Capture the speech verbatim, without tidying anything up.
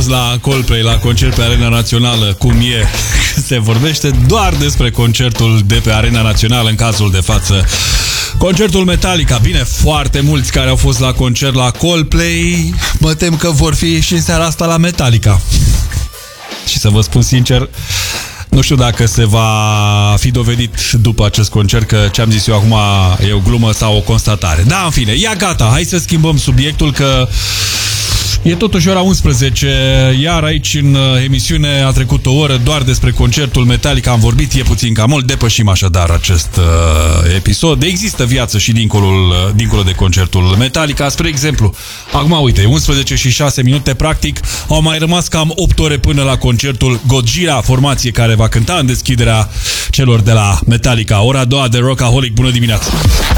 la Coldplay, la concert pe Arena Națională, cum e, se vorbește doar despre concertul de pe Arena Națională în cazul de față. Concertul Metallica. Bine, foarte mulți care au fost la concert la Coldplay, mă tem că vor fi și în seara asta la Metallica. Și să vă spun sincer, nu știu dacă se va fi dovedit după acest concert că ce am zis eu acum e o glumă sau o constatare. Da, în fine, ia gata, hai să schimbăm subiectul că e totuși ora unsprezece, iar aici în emisiune a trecut o oră doar despre concertul Metallica, am vorbit, e puțin cam mult, depășim așadar acest uh, episod. Există viață și dincolo, dincolo de concertul Metallica, spre exemplu, acum uite, unsprezece și șase minute, practic, au mai rămas cam opt ore până la concertul Gojira, formație care va cânta în deschiderea celor de la Metallica. Ora a doua de Rockaholic, bună dimineața!